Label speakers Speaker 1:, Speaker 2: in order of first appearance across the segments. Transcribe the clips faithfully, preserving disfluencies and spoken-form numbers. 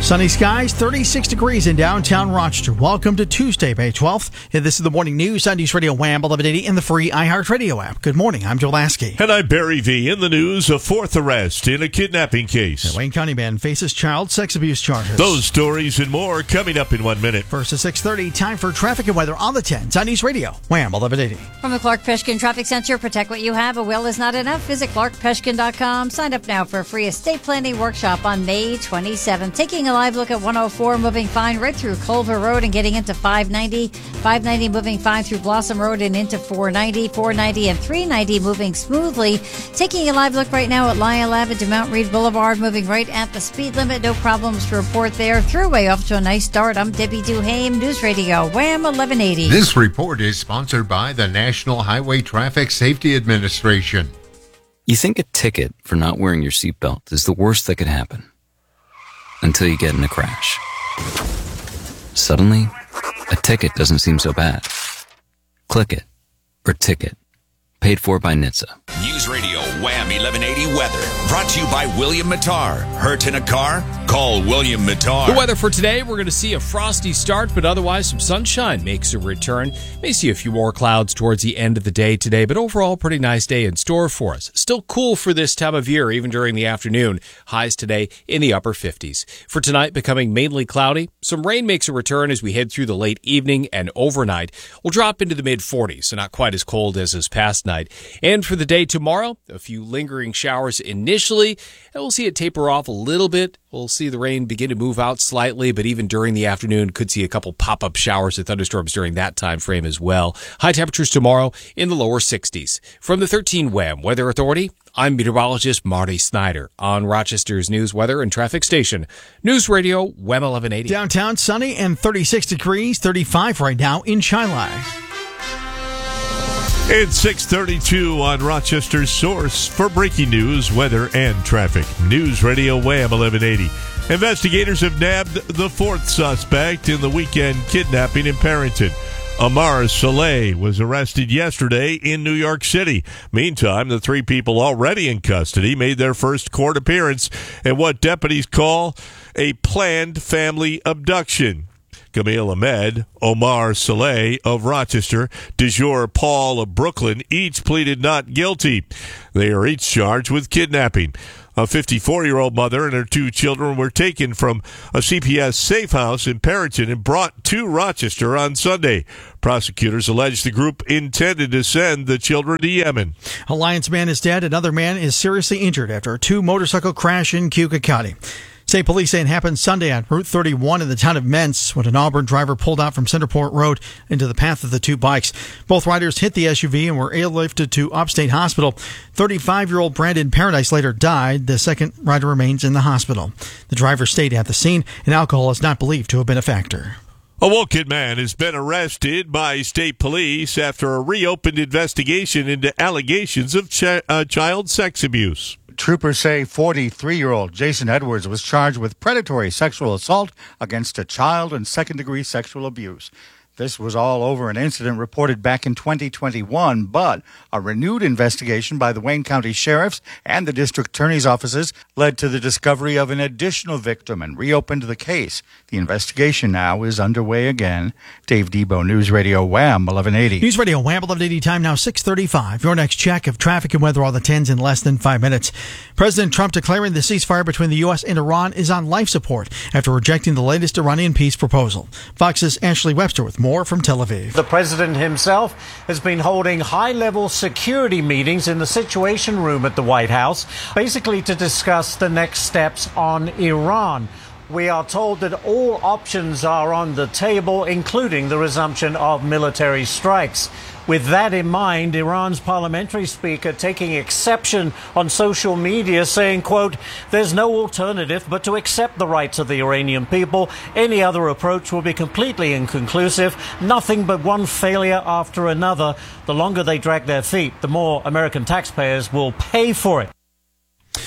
Speaker 1: Sunny skies, thirty-six degrees in downtown Rochester. Welcome to Tuesday, May twelfth. And this is the morning news on News Radio Wham eleven eighty and the free iHeartRadio app. Good morning. I'm Joe Lasky.
Speaker 2: And I'm Barry V. In the news, a fourth arrest in a kidnapping case.
Speaker 1: The Wayne County man faces child sex abuse charges.
Speaker 2: Those stories and more coming up in one minute.
Speaker 1: First at six thirty, time for traffic and weather on the tens on News Radio Wham eleven eighty.
Speaker 3: From the Clark Peshkin Traffic Center, protect what you have. A will is not enough. Visit clark peshkin dot com. Sign up now for a free estate planning workshop on May twenty-seventh. Taking a live look at one oh four, moving fine right through Culver Road and getting into five ninety. five ninety moving fine through Blossom Road and into four ninety. four ninety and three ninety moving smoothly. Taking a live look right now at Lyle Avenue to Mount Read Boulevard, moving right at the speed limit. No problems to report there. Thruway off to a nice start. I'm Debbie Duhame, News Radio Wham eleven eighty.
Speaker 4: This report is sponsored by the National Highway Traffic Safety Administration.
Speaker 5: You think a ticket for not wearing your seatbelt is the worst that could happen. Until you get in a crash. Suddenly, a ticket doesn't seem so bad. Click it, or ticket. Paid for by N H T S A.
Speaker 6: News Radio Wham eleven eighty weather. Brought to you by William Mattar. Hurt in a car? Call William Mattar.
Speaker 7: The weather for today, we're going to see a frosty start, but otherwise some sunshine makes a return. May see a few more clouds towards the end of the day today, but overall pretty nice day in store for us. Still cool for this time of year, even during the afternoon. Highs today in the upper fifties. For tonight, becoming mainly cloudy. Some rain makes a return as we head through the late evening and overnight. We'll drop into the mid forties, so not quite as cold as this past night. And for the day tomorrow, a few lingering showers initially, and we'll see it taper off a little bit. We'll see the rain begin to move out slightly, but even during the afternoon, could see a couple pop-up showers and thunderstorms during that time frame as well. High temperatures tomorrow in the lower sixties. From the thirteen Wham Weather Authority, I'm meteorologist Marty Snyder on Rochester's news, weather, and traffic station. News Radio Wham eleven eighty.
Speaker 1: Downtown sunny and thirty-six degrees, thirty-five right now in Shiloh.
Speaker 2: It's six thirty-two on Rochester's source for breaking news, weather, and traffic. News Radio Wham eleven eighty. Investigators have nabbed the fourth suspect in the weekend kidnapping in Perrington. Amar Saleh was arrested yesterday in New York City. Meantime, the three people already in custody made their first court appearance at what deputies call a planned family abduction. Camille Ahmed, Omar Saleh of Rochester, DeJour Paul of Brooklyn each pleaded not guilty. They are each charged with kidnapping. A fifty-four-year-old mother and her two children were taken from a C P S safe house in Perrington and brought to Rochester on Sunday. Prosecutors allege the group intended to send the children to Yemen.
Speaker 1: A Lyons man is dead. Another man is seriously injured after a two-motorcycle crash in Keuka County. State police say it happened Sunday on Route thirty-one in the town of Mentz when an Auburn driver pulled out from Centerport Road into the path of the two bikes. Both riders hit the S U V and were airlifted to Upstate Hospital. thirty-five-year-old Brandon Paradise later died. The second rider remains in the hospital. The driver stayed at the scene, and alcohol is not believed to have been a factor.
Speaker 2: A Woken man has been arrested by state police after a reopened investigation into allegations of ch- uh, child sex abuse.
Speaker 8: Troopers say forty-three-year-old Jason Edwards was charged with predatory sexual assault against a child and second-degree sexual abuse. This was all over an incident reported back in twenty twenty-one, but a renewed investigation by the Wayne County Sheriff's and the District Attorney's offices led to the discovery of an additional victim and reopened the case. The investigation now is underway again. Dave Debo, News Radio Wham eleven eighty.
Speaker 1: News Radio Wham eleven eighty, time now six thirty-five. Your next check of traffic and weather on the tens in less than five minutes. President Trump declaring the ceasefire between the U S and Iran is on life support after rejecting the latest Iranian peace proposal. Fox's Ashley Webster with more. More from Tel Aviv.
Speaker 9: The president himself has been holding high-level security meetings in the Situation Room at the White House, basically to discuss the next steps on Iran. We are told that all options are on the table, including the resumption of military strikes. With that in mind, Iran's parliamentary speaker taking exception on social media, saying, quote, "There's no alternative but to accept the rights of the Iranian people. Any other approach will be completely inconclusive. Nothing but one failure after another. The longer they drag their feet, the more American taxpayers will pay for it."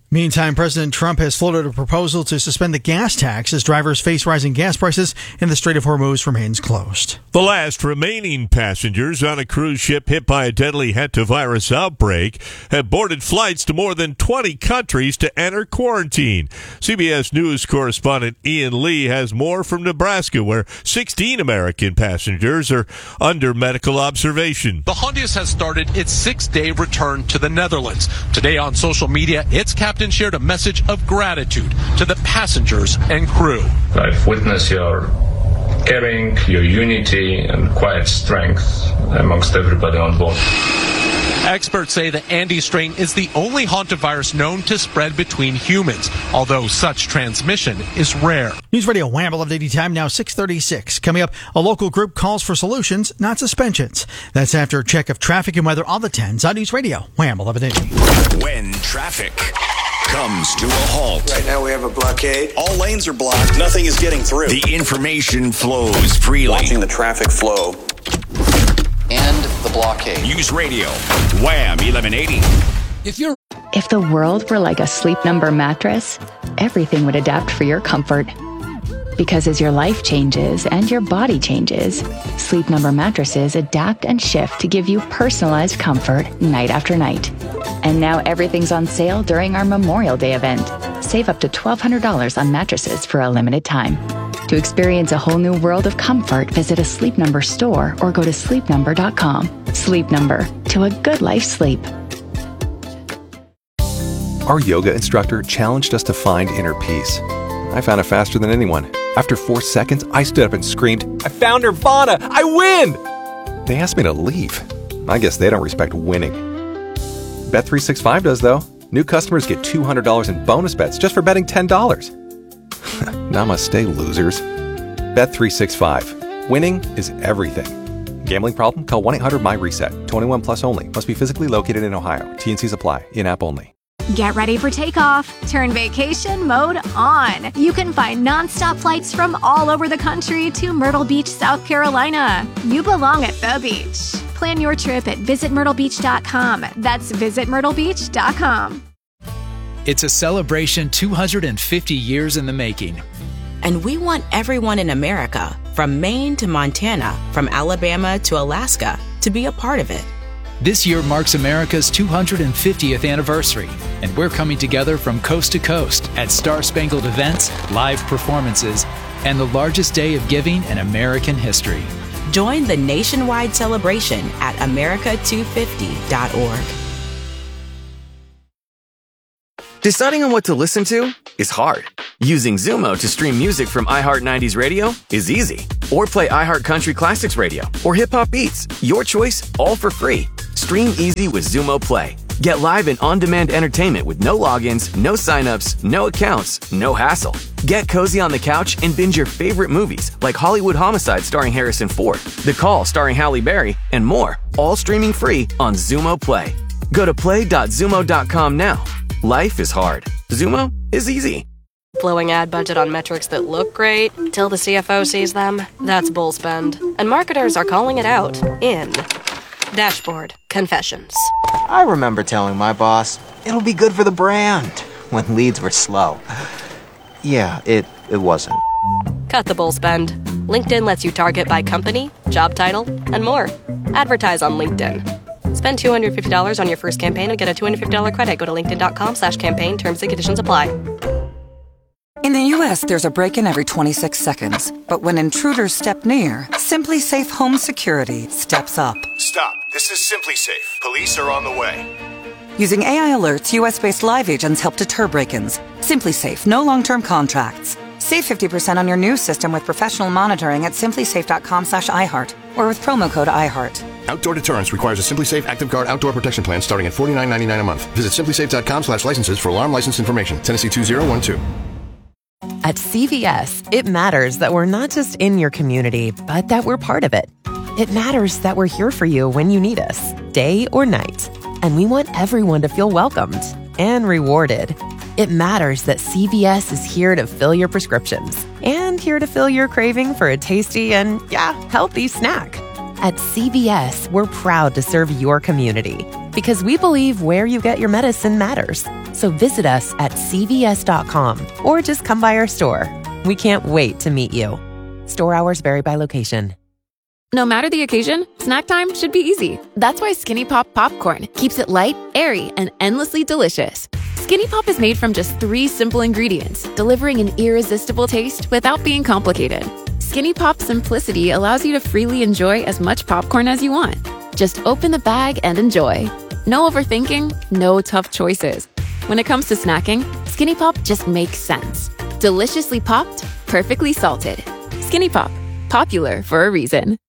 Speaker 1: Meantime, President Trump has floated a proposal to suspend the gas tax as drivers face rising gas prices and the Strait of Hormuz remains closed.
Speaker 2: The last remaining passengers on a cruise ship hit by a deadly hantavirus outbreak have boarded flights to more than twenty countries to enter quarantine. C B S News correspondent Ian Lee has more from Nebraska, where sixteen American passengers are under medical observation.
Speaker 10: The Hondius has started its six-day return to the Netherlands. Today on social media, its captain shared a message of gratitude to the passengers and crew.
Speaker 11: I've witnessed your caring, your unity, and quiet strength amongst everybody on board.
Speaker 10: Experts say the Andes strain is the only hantavirus known to spread between humans, although such transmission is rare.
Speaker 1: News Radio Wham eleven eighty time now six thirty-six. Coming up, a local group calls for solutions, not suspensions. That's after a check of traffic and weather on the tens on News Radio Wham eleven eighty.
Speaker 6: When traffic comes to a halt.
Speaker 12: Right now we have a blockade.
Speaker 6: All lanes are blocked.
Speaker 12: Nothing is getting through.
Speaker 6: The information flows freely.
Speaker 12: Watching the traffic flow. And the blockade.
Speaker 6: News Radio Wham eleven eighty.
Speaker 10: If you're
Speaker 13: If the world were like a Sleep Number mattress, everything would adapt for your comfort. Because as your life changes and your body changes, Sleep Number mattresses adapt and shift to give you personalized comfort night after night. And now everything's on sale during our Memorial Day event. Save up to twelve hundred dollars on mattresses for a limited time. To experience a whole new world of comfort, visit a Sleep Number store or go to sleep number dot com. Sleep Number, to a good life's sleep.
Speaker 14: Our yoga instructor challenged us to find inner peace. I found it faster than anyone. After four seconds, I stood up and screamed, "I found Nirvana! I win!" They asked me to leave. I guess they don't respect winning. Bet three sixty-five does, though. New customers get two hundred dollars in bonus bets just for betting ten dollars. Namaste, losers. Bet three sixty-five. Winning is everything. Gambling problem? Call one eight hundred my reset. twenty-one plus only. Must be physically located in Ohio. T N Cs apply. In-app only.
Speaker 15: Get ready for takeoff. Turn vacation mode on. You can find nonstop flights from all over the country to Myrtle Beach, South Carolina. You belong at the beach. Plan your trip at visit myrtle beach dot com. That's visit myrtle beach dot com.
Speaker 16: It's a celebration two hundred fifty years in the making.
Speaker 17: And we want everyone in America, from Maine to Montana, from Alabama to Alaska, to be a part of it.
Speaker 16: This year marks America's two hundred fiftieth anniversary, and we're coming together from coast to coast at Star-Spangled events, live performances, and the largest day of giving in American history.
Speaker 17: Join the nationwide celebration at america two fifty dot org.
Speaker 18: Deciding on what to listen to is hard. Using Zumo to stream music from iHeart nineties Radio is easy. Or play iHeart Country Classics Radio or Hip Hop Beats. Your choice, all for free. Stream easy with Zumo Play. Get live and on-demand entertainment with no logins, no signups, no accounts, no hassle. Get cozy on the couch and binge your favorite movies like Hollywood Homicide starring Harrison Ford, The Call starring Halle Berry, and more. All streaming free on Zumo Play. Go to play dot zumo dot com now. Life is hard. Zumo is easy.
Speaker 19: Blowing ad budget on metrics that look great till the C F O sees them, that's bull spend. And marketers are calling it out in Dashboard Confessions.
Speaker 20: I remember telling my boss, it'll be good for the brand, when leads were slow. Yeah, it, it wasn't.
Speaker 19: Cut the bull spend. LinkedIn lets you target by company, job title, and more. Advertise on LinkedIn. Spend two hundred fifty dollars on your first campaign and get a two hundred fifty dollars credit. Go to linkedin dot com slash campaign. Terms and conditions apply.
Speaker 21: In the U S, there's a break-in every twenty-six seconds. But when intruders step near, Simply Safe Home Security steps up.
Speaker 22: Stop. This is Simply Safe. Police are on the way.
Speaker 21: Using A I alerts, U S-based live agents help deter break-ins. Simply Safe. No long-term contracts. Save fifty percent on your new system with professional monitoring at simply safe dot com slash iHeart or with promo code iHeart.
Speaker 23: Outdoor deterrence requires a Simply Safe Active Guard outdoor protection plan starting at forty-nine ninety-nine a month. Visit simply safe dot com slash licenses for alarm license information. Tennessee two zero one two.
Speaker 24: At C V S, it matters that we're not just in your community, but that we're part of it. It matters that we're here for you when you need us, day or night. And we want everyone to feel welcomed and rewarded. It matters that C V S is here to fill your prescriptions and here to fill your craving for a tasty and, yeah, healthy snack. At C V S, we're proud to serve your community because we believe where you get your medicine matters. So visit us at C V S dot com or just come by our store. We can't wait to meet you. Store hours vary by location.
Speaker 3: No matter the occasion, snack time should be easy. That's why Skinny Pop Popcorn keeps it light, airy, and endlessly delicious. Skinny Pop is made from just three simple ingredients, delivering an irresistible taste without being complicated. Skinny Pop's simplicity allows you to freely enjoy as much popcorn as you want. Just open the bag and enjoy. No overthinking, no tough choices. When it comes to snacking, Skinny Pop just makes sense. Deliciously popped, perfectly salted. Skinny Pop, popular for a reason.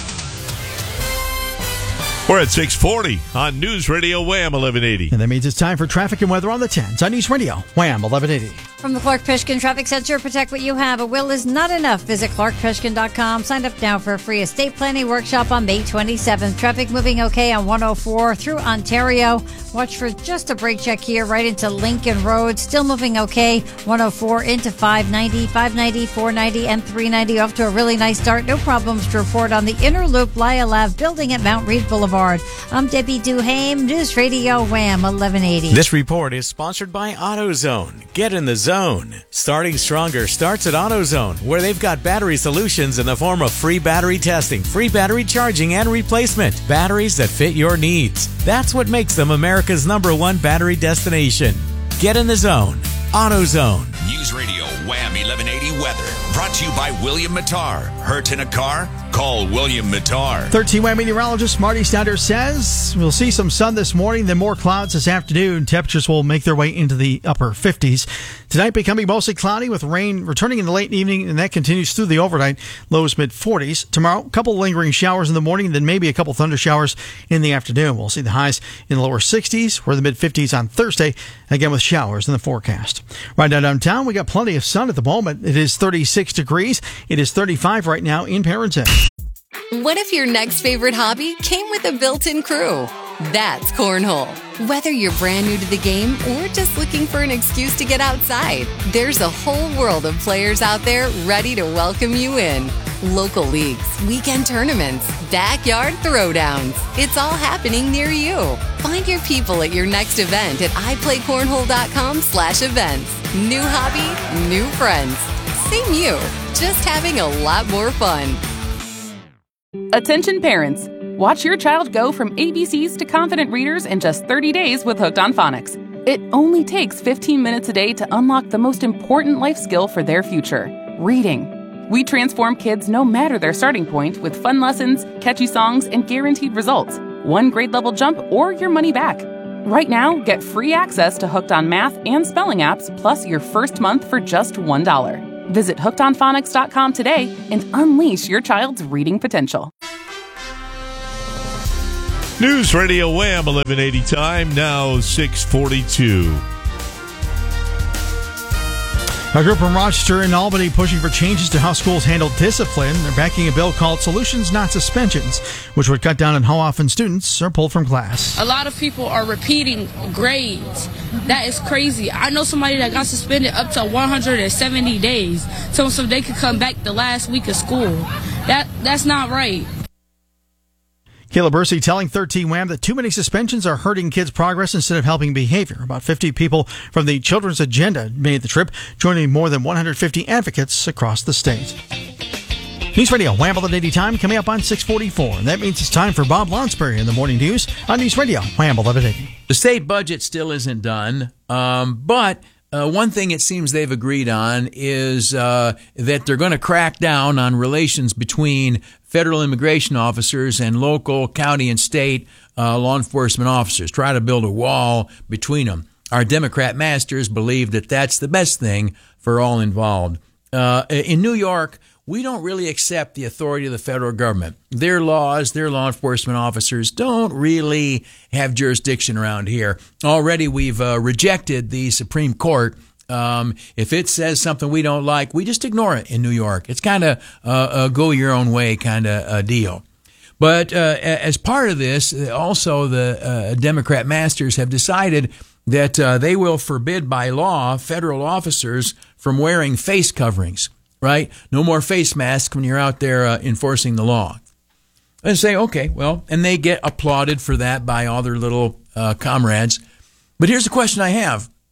Speaker 2: We're at six forty on News Radio Wham eleven eighty.
Speaker 1: And that means it's time for traffic and weather on the tens on News Radio Wham eleven eighty.
Speaker 4: From the Clark Pishkin Traffic Center, protect what you have. A will is not enough. Visit clark pishkin dot com. Sign up now for a free estate planning workshop on May twenty-seventh. Traffic moving okay on one oh four through Ontario. Watch for just a brake check here right into Lincoln Road. Still moving okay. one oh four into five ninety, five ninety, four ninety, and three ninety. Off to a really nice start. No problems to report on the Inner Loop Lyalav building at Mount Read Boulevard. I'm Debbie Duhame, News Radio Wham eleven eighty.
Speaker 5: This report is sponsored by AutoZone. Get in the zone. Starting Stronger starts at AutoZone, where they've got battery solutions in the form of free battery testing, free battery charging, and replacement. Batteries that fit your needs. That's what makes them America's number one battery destination. Get in the zone. AutoZone.
Speaker 6: News Radio Wham eleven eighty weather. Brought to you by William Mattar. Hurt in a car? Call William Mattar.
Speaker 1: thirteen Wham meteorologist Marty Snyder says we'll see some sun this morning, then more clouds this afternoon. Temperatures will make their way into the upper fifties. Tonight becoming mostly cloudy with rain returning in the late evening, and that continues through the overnight. Lows mid forties. Tomorrow, a couple lingering showers in the morning, then maybe a couple thunder showers in the afternoon. We'll see the highs in the lower sixties or the mid fifties on Thursday, again with showers in the forecast. Right now downtown, we got plenty of sun at the moment. It is thirty-six degrees. It is thirty-five right now in Parenton.
Speaker 7: What if your next favorite hobby came with a built-in crew? That's Cornhole. Whether you're brand new to the game or just looking for an excuse to get outside, there's a whole world of players out there ready to welcome you in. Local leagues, weekend tournaments, backyard throwdowns. It's all happening near you. Find your people at your next event at i play cornhole dot com slash events. New hobby, new friends. Same you, just having a lot more fun.
Speaker 25: Attention parents. Watch your child go from A B Cs to confident readers in just thirty days with Hooked on Phonics. It only takes fifteen minutes a day to unlock the most important life skill for their future, reading. We transform kids no matter their starting point with fun lessons, catchy songs, and guaranteed results. One grade level jump or your money back. Right now, get free access to Hooked on Math and Spelling apps plus your first month for just one dollar. Visit hooked on phonics dot com today and unleash your child's reading potential.
Speaker 2: News Radio Wham eleven eighty time, now six forty-two.
Speaker 1: A group from Rochester and Albany pushing for changes to how schools handle discipline. They're backing a bill called Solutions Not Suspensions, which would cut down on how often students are pulled from class.
Speaker 26: A lot of people are repeating grades. That is crazy. I know somebody that got suspended up to one hundred seventy days so, so they could come back the last week of school. That That's not right.
Speaker 1: Kayla Bursey telling thirteen Wham that too many suspensions are hurting kids' progress instead of helping behavior. About fifty people from the Children's Agenda made the trip, joining more than one hundred fifty advocates across the state. News Radio Wham eleven eighty time coming up on six forty-four. And that means it's time for Bob Lonsberry in the morning news on News Radio Wham eleven eighty.
Speaker 27: The state budget still isn't done, um, but Uh, one thing it seems they've agreed on is uh, that they're going to crack down on relations between federal immigration officers and local, county, and state uh, law enforcement officers. Try to build a wall between them. Our Democrat masters believe that that's the best thing for all involved. Uh, in New York, we don't really accept the authority of the federal government. Their laws, their law enforcement officers don't really have jurisdiction around here. Already we've uh, rejected the Supreme Court. Um, if it says something we don't like, we just ignore it in New York. It's kind of uh, a go your own way kind of uh, deal. But uh, as part of this, also the uh, Democrat masters have decided that uh, they will forbid by law federal officers from wearing face coverings. Right? No more face masks when you're out there uh, enforcing the law. And say, okay, well, and they get applauded for that by all their little uh, comrades. But here's the question I have.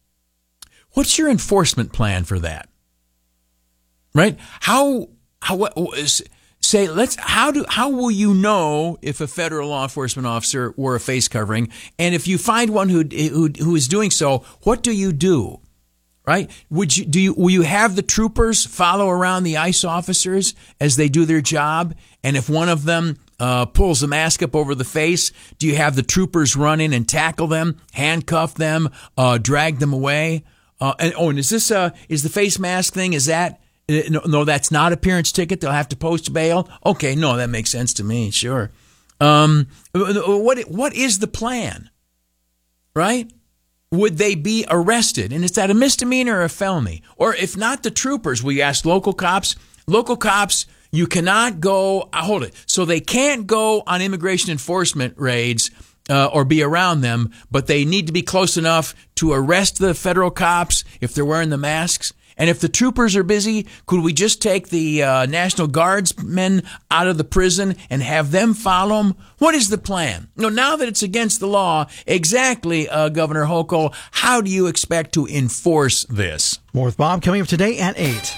Speaker 27: what's your enforcement plan for that? Right? How how what is say let's how do how will you know if a federal law enforcement officer wore a face covering, and if you find one who who who is doing so, what do you do? Right? Would you do you will you have the troopers follow around the ICE officers as they do their job? And if one of them uh, pulls the mask up over the face, do you have the troopers run in and tackle them, handcuff them, uh, drag them away? Uh, and oh, and is this uh is the face mask thing? Is that no, no? That's not appearance ticket. They'll have to post bail. Okay, no, that makes sense to me. Sure. Um, what what is the plan? Right? Would they be arrested? And is that a misdemeanor or a felony? Or if not the troopers, we ask local cops. Local cops, you cannot go, uh, hold it. So they can't go on immigration enforcement raids uh, or be around them, but they need to be close enough to arrest the federal cops if they're wearing the masks. And if the troopers are busy, could we just take the uh, National Guardsmen out of the prison and have them follow them? What is the plan? You know, now that it's against the law, exactly, uh, Governor Hochul, how do you expect to enforce this?
Speaker 1: More with Bob coming up today at eight.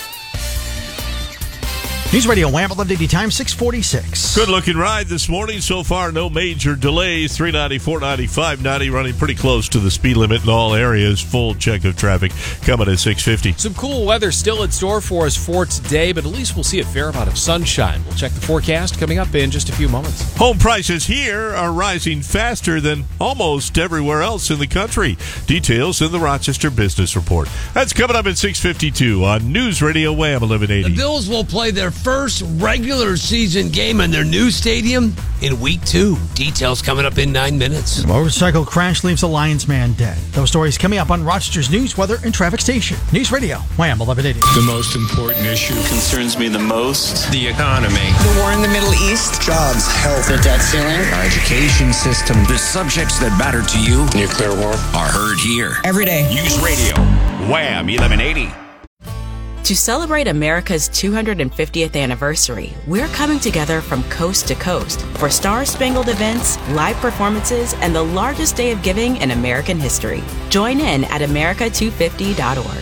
Speaker 1: News Radio Wham eleven eighty time six forty-six.
Speaker 2: Good looking ride this morning. So far, no major delays. three ninety, four ninety, five ninety running pretty close to the speed limit in all areas. Full check of traffic coming at six fifty.
Speaker 8: Some cool weather still in store for us for today, but at least we'll see a fair amount of sunshine. We'll check the forecast coming up in just a few moments.
Speaker 2: Home prices here are rising faster than almost everywhere else in the country. Details in the Rochester Business Report. That's coming up at six fifty-two on News Radio Wham eleven eighty.
Speaker 9: The Bills will play their first regular season game in their new stadium in week two. Details coming up in nine minutes.
Speaker 1: A motorcycle crash leaves a Lions man dead. Those stories coming up on Rochester's news, weather, and traffic station. News Radio Wham eleven eighty.
Speaker 10: The most important issue concerns me the most: the economy.
Speaker 11: The war in the Middle East. Jobs, health, the debt ceiling.
Speaker 6: Our education system. The subjects that matter to you.
Speaker 10: Nuclear war.
Speaker 6: Are heard here.
Speaker 11: Every day.
Speaker 6: News Radio Wham eleven eighty.
Speaker 17: To celebrate America's two hundred fiftieth anniversary, we're coming together from coast to coast for star-spangled events, live performances, and the largest day of giving in American history. Join in at America two fifty dot org.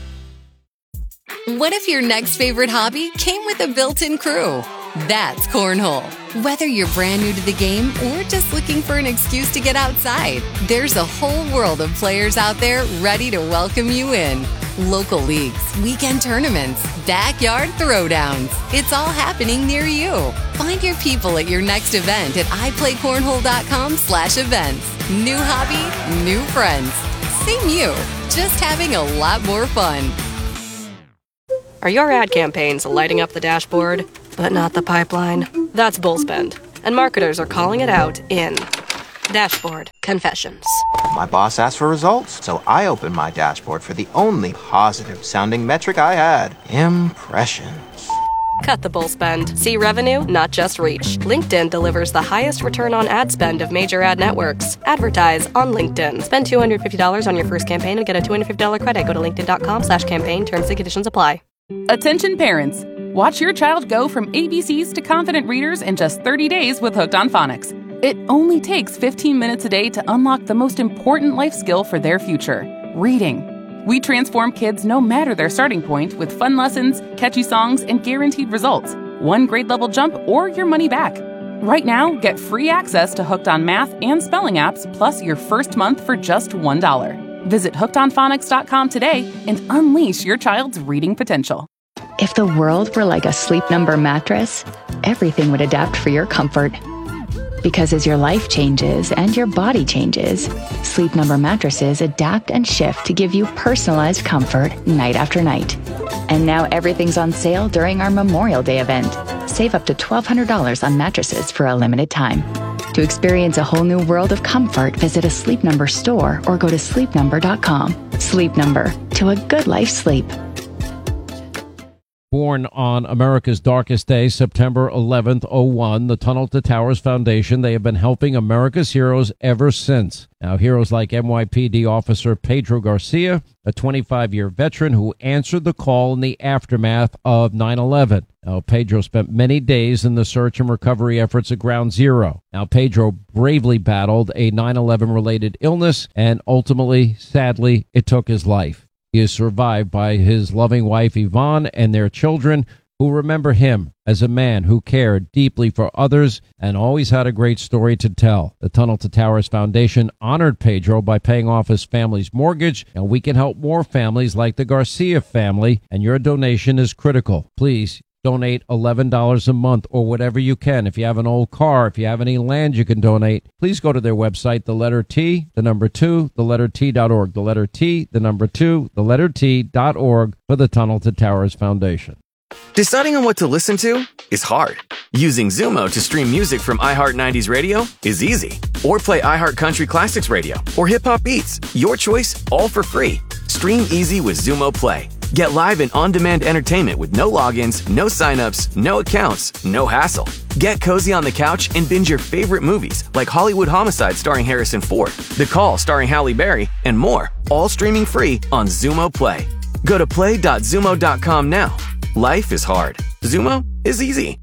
Speaker 7: What if your next favorite hobby came with a built-in crew? That's Cornhole. Whether you're brand new to the game or just looking for an excuse to get outside, there's a whole world of players out there ready to welcome you in. Local leagues, weekend tournaments, backyard throwdowns. It's all happening near you. Find your people at your next event at iPlayCornhole.com slash events. New hobby, new friends. Same you, just having a lot more fun.
Speaker 19: Are your ad campaigns lighting up the dashboard, but not the pipeline? That's bullspend, and marketers are calling it out in Dashboard Confessions.
Speaker 20: My boss asked for results, so I opened my dashboard for the only positive-sounding metric I had: impressions.
Speaker 19: Cut the bull spend. See revenue, not just reach. LinkedIn delivers the highest return on ad spend of major ad networks. Advertise on LinkedIn. Spend two hundred fifty dollars on your first campaign and get a two hundred fifty dollars credit. Go to linkedin.com slash campaign. Terms and conditions apply.
Speaker 25: Attention parents. Watch your child go from A B Cs to confident readers in just thirty days with Hooked on Phonics. It only takes fifteen minutes a day to unlock the most important life skill for their future: reading. We transform kids no matter their starting point with fun lessons, catchy songs, and guaranteed results. One grade level jump or your money back. Right now, get free access to Hooked on Math and spelling apps, plus your first month for just one dollar. Visit hooked on phonics dot com today and unleash your child's reading potential.
Speaker 12: If the world were like a Sleep Number mattress, everything would adapt for your comfort. Because as your life changes and your body changes, Sleep Number mattresses adapt and shift to give you personalized comfort night after night. And now everything's on sale during our Memorial Day event. Save up to twelve hundred dollars on mattresses for a limited time. To experience a whole new world of comfort, visit a Sleep Number store or go to sleep number dot com. Sleep Number, to a good life sleep.
Speaker 13: Born on America's darkest day, September eleventh, oh one, the Tunnel to Towers Foundation, they have been helping America's heroes ever since. Now, heroes like N Y P D officer Pedro Garcia, a twenty-five-year veteran who answered the call in the aftermath of nine eleven. Now, Pedro spent many days in the search and recovery efforts at Ground Zero. Now, Pedro bravely battled a nine eleven-related illness, and ultimately, sadly, it took his life. He is survived by his loving wife, Yvonne, and their children, who remember him as a man who cared deeply for others and always had a great story to tell. The Tunnel to Towers Foundation honored Pedro by paying off his family's mortgage, and we can help more families like the Garcia family, and your donation is critical. Please donate eleven dollars a month or whatever you can. If you have an old car, if you have any land you can donate, please go to their website, the letter T, the number two, the letter T dot org. The letter T, the number two, the letter T dot org for the Tunnel to Towers Foundation.
Speaker 14: Deciding on what to listen to is hard. Using Zumo to stream music from iHeart nineties Radio is easy. Or play iHeart Country Classics Radio or Hip Hop Beats. Your choice, all for free. Stream easy with Zumo Play. Get live and on-demand entertainment with no logins, no signups, no accounts, no hassle. Get cozy on the couch and binge your favorite movies like Hollywood Homicide starring Harrison Ford, The Call starring Halle Berry, and more, all streaming free on Zumo Play. Go to play dot zumo dot com now. Life is hard. Zumo is easy.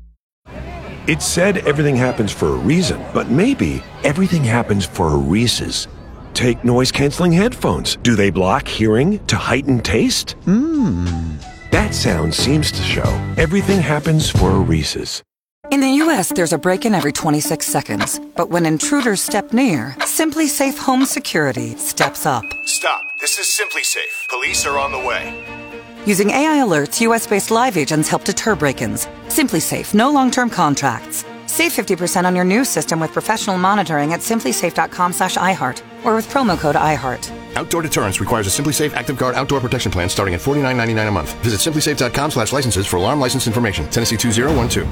Speaker 15: It's said everything happens for a reason, but maybe everything happens for a Reese's. Take noise-canceling headphones. Do they block hearing to heighten taste? Mmm. That sound seems to show everything happens for a Reese's.
Speaker 16: In the U S, there's a break-in every twenty-six seconds. But when intruders step near, Simply Safe Home Security steps up.
Speaker 18: Stop. This is Simply Safe. Police are on the way.
Speaker 16: Using A I alerts, U S-based live agents help deter break-ins. Simply Safe. No long-term contracts. Save fifty percent on your new system with professional monitoring at simply safe dot com slash iHeart or with promo code iHeart.
Speaker 23: Outdoor deterrence requires a Simply Safe Active Guard outdoor protection plan starting at forty-nine ninety-nine a month. Visit simply safe dot com slash licenses for alarm license information. Tennessee two zero one two.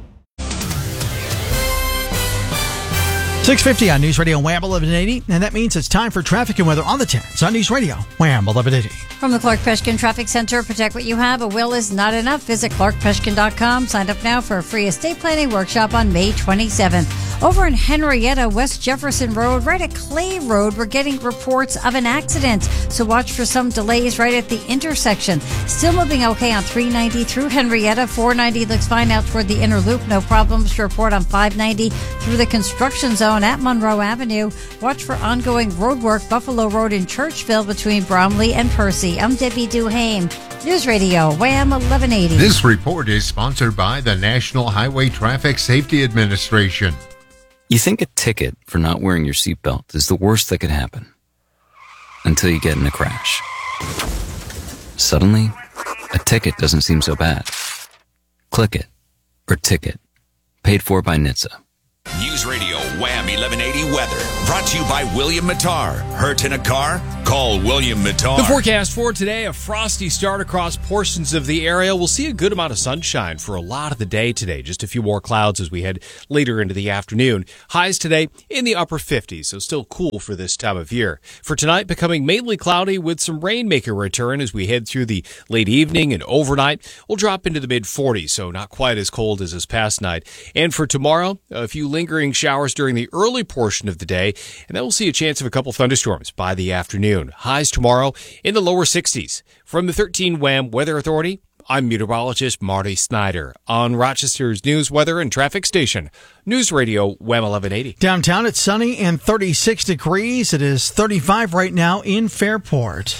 Speaker 1: six fifty on News Radio Wham eleven eighty, and that means it's time for traffic and weather on the tens on News Radio Wham eleven eighty.
Speaker 4: From the Clark Peshkin Traffic Center, protect what you have. A will is not enough. Visit clark peshkin dot com. Sign up now for a free estate planning workshop on May twenty-seventh. Over in Henrietta, West Jefferson Road, right at Clay Road, we're getting reports of an accident. So watch for some delays right at the intersection. Still moving okay on three ninety through Henrietta. four ninety looks fine out toward the inner loop. No problems to report on five ninety through the construction zone at Monroe Avenue. Watch for ongoing road work, Buffalo Road in Churchville between Bromley and Percy. I'm Debbie Duhame. News Radio Wham eleven eighty.
Speaker 21: This report is sponsored by the National Highway Traffic Safety Administration.
Speaker 22: You think a ticket for not wearing your seatbelt is the worst that could happen. Until you get in a crash. Suddenly, a ticket doesn't seem so bad. Click it. Or ticket. Paid for by N H T S A.
Speaker 6: News Radio Wham eleven eighty weather. Brought to you by William Mattar. Hurt in a car? Call William Mattar.
Speaker 8: The forecast for today, a frosty start across portions of the area. We'll see a good amount of sunshine for a lot of the day today. Just a few more clouds as we head later into the afternoon. Highs today in the upper fifties, so still cool for this time of year. For tonight, becoming mainly cloudy with some rain making a return as we head through the late evening and overnight. We'll drop into the mid forties, so not quite as cold as this past night. And for tomorrow, a few lingering showers during the early portion of the day, and then we'll see a chance of a couple thunderstorms by the afternoon. Highs tomorrow in the lower sixties. From the thirteen Wham Weather Authority, I'm meteorologist Marty Snyder on Rochester's news, weather, and traffic station, News Radio Wham eleven eighty.
Speaker 1: Downtown, it's sunny and thirty-six degrees. It is thirty-five right now in Fairport.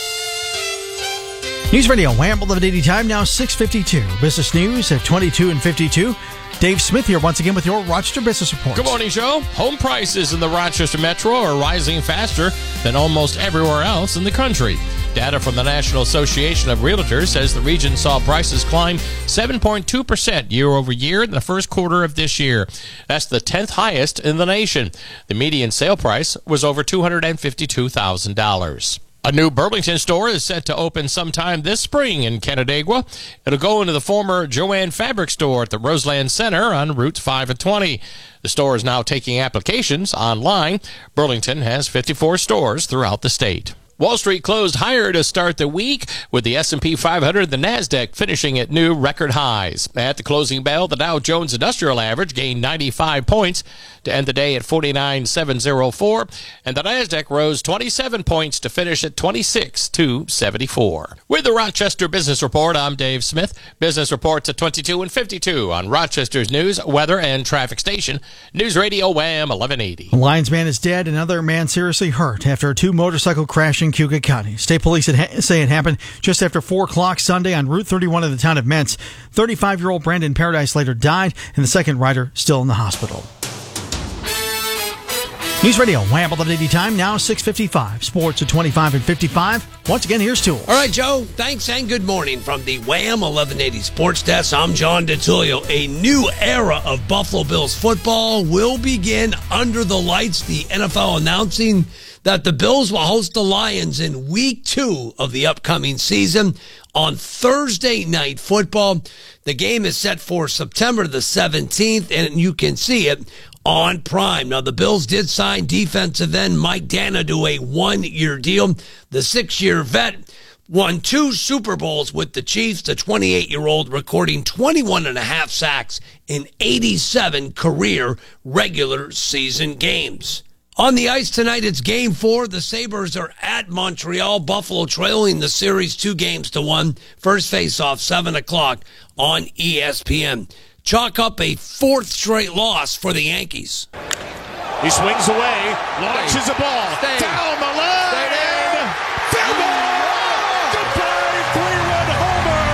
Speaker 1: News Radio Wham eleven eighty time now six fifty-two. Business news at twenty-two and fifty-two. Dave Smith here once again with your Rochester Business Report.
Speaker 28: Good morning, Joe. Home prices in the Rochester Metro are rising faster than almost everywhere else in the country. Data from the National Association of Realtors says the region saw prices climb seven point two percent year over year in the first quarter of this year. That's the tenth highest in the nation. The median sale price was over two hundred fifty-two thousand dollars. A new Burlington store is set to open sometime this spring in Canandaigua. It'll go into the former Joann Fabric store at the Roseland Center on Routes five and twenty. The store is now taking applications online. Burlington has fifty-four stores throughout the state. Wall Street closed higher to start the week, with the S and P five hundred and the NASDAQ finishing at new record highs. At the closing bell, the Dow Jones Industrial Average gained ninety-five points to end the day at forty-nine thousand seven hundred four, and the NASDAQ rose twenty-seven points to finish at twenty-six thousand two hundred seventy-four. With the Rochester Business Report, I'm Dave Smith. Business reports at twenty-two and fifty-two on Rochester's news, weather, and traffic station, News Radio Wham eleven eighty.
Speaker 1: A Lions man is dead, another man seriously hurt after a two motorcycle crash in Cuyahoga County. State police say it happened just after four o'clock Sunday on Route thirty-one in the town of Mentz. thirty-five-year-old Brandon Paradise later died, and the second rider still in the hospital. News Radio, Wham eleven eighty time, now six fifty-five. Sports at twenty-five and fifty-five. Once again, here's Tool.
Speaker 2: All right, Joe, thanks and good morning from the Wham eleven eighty Sports Desk. I'm John DeTullio. A new era of Buffalo Bills football will begin under the lights. The N F L announcing that the Bills will host the Lions in week two of the upcoming season on Thursday Night Football. The game is set for September the seventeenth, and you can see it on Prime. Now, the Bills did sign defensive end Mike Dana to a one-year deal. The six-year vet won two Super Bowls with the Chiefs, the twenty-eight-year-old recording twenty-one and a half sacks in eighty-seven career regular season games. On the ice tonight, it's game four. The Sabres are at Montreal. Buffalo trailing the series two games to one. First face-off, seven o'clock on E S P N. Chalk up a fourth straight loss for the Yankees.
Speaker 3: He swings away, launches a ball, Stay. down the line, Fielding! Goodbye, three-run homer!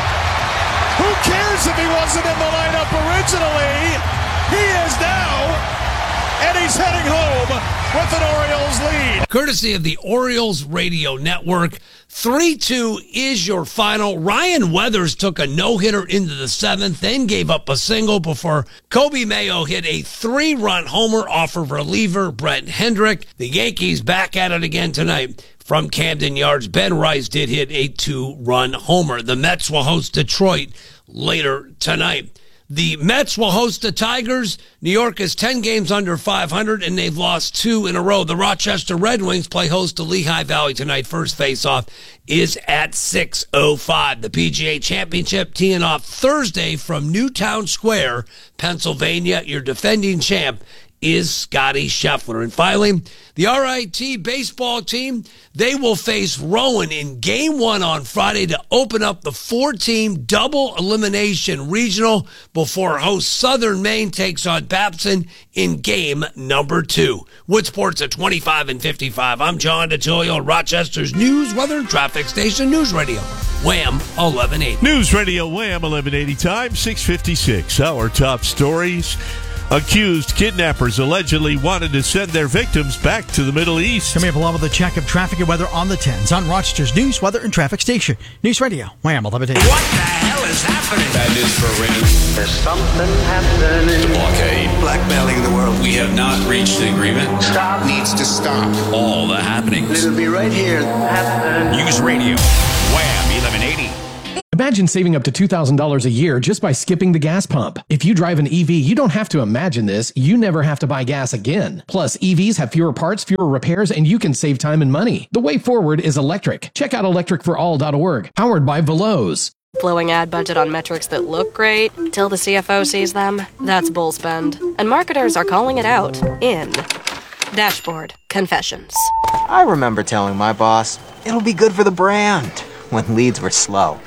Speaker 3: Who cares if he wasn't in the lineup originally? He is now, and he's heading home with an Orioles lead.
Speaker 2: Courtesy of the Orioles Radio Network, three two is your final. Ryan Weathers took a no-hitter into the seventh, then gave up a single before Kobe Mayo hit a three-run homer off of reliever Brent Hendrick. The Yankees back at it again tonight from Camden Yards. Ben Rice did hit a two-run homer. The Mets will host Detroit later tonight. The Mets will host the Tigers. New York is ten games under five hundred, and they've lost two in a row. The Rochester Red Wings play host to Lehigh Valley tonight. First face-off is at six oh five. The P G A Championship teeing off Thursday from Newtown Square, Pennsylvania. Your defending champ is Scotty Scheffler. And finally, the R I T baseball team, they will face Rowan in game one on Friday to open up the four-team double elimination regional before host Southern Maine takes on Babson in game number two. Wood Sports at twenty-five and fifty-five. I'm John DeTullio, Rochester's news, weather, and traffic station, News Radio Wham eleven eighty.
Speaker 5: News Radio Wham eleven eighty time, six fifty-six. Our top stories. Accused kidnappers allegedly wanted to send their victims back to the Middle East.
Speaker 1: Coming up along with a check of traffic and weather on the tens on Rochester's news, weather, and traffic station. News Radio, Wham eleven eighty.
Speaker 6: What the hell is happening? That is for real.
Speaker 9: There's something happening.
Speaker 6: The blockade. Blackmailing the world. We have not reached the agreement.
Speaker 9: Stop.
Speaker 6: Needs to stop. All the happenings.
Speaker 9: It'll be right here. Happening.
Speaker 6: News Radio, Wham eleven eighty.
Speaker 10: Imagine saving up to two thousand dollars a year just by skipping the gas pump. If you drive an E V, you don't have to imagine this. You never have to buy gas again. Plus, E Vs have fewer parts, fewer repairs, and you can save time and money. The way forward is electric. Check out electric for all dot org. Powered by Veloz.
Speaker 19: Blowing ad budget on metrics that look great till the C F O sees them. That's bull spend. And marketers are calling it out in Dashboard Confessions.
Speaker 20: I remember telling my boss, it'll be good for the brand, when leads were slow.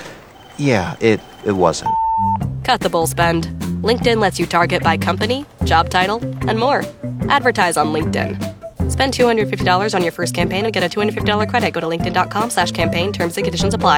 Speaker 20: Yeah, it, it wasn't.
Speaker 19: Cut the bull spend. LinkedIn lets you target by company, job title, and more. Advertise on LinkedIn. Spend two hundred fifty dollars on your first campaign and get a two hundred fifty dollars credit. Go to linkedin.com slash campaign. Terms and conditions apply.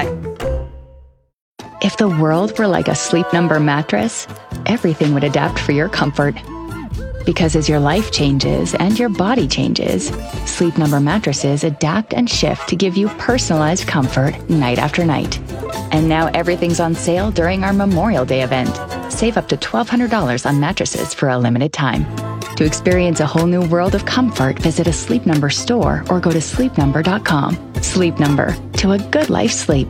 Speaker 12: If the world were like a Sleep Number mattress, everything would adapt for your comfort. Because as your life changes and your body changes, Sleep Number mattresses adapt and shift to give you personalized comfort night after night. And now everything's on sale during our Memorial Day event. Save up to twelve hundred dollars on mattresses for a limited time. To experience a whole new world of comfort, visit a Sleep Number store or go to sleep number dot com. Sleep Number, to a good life sleep.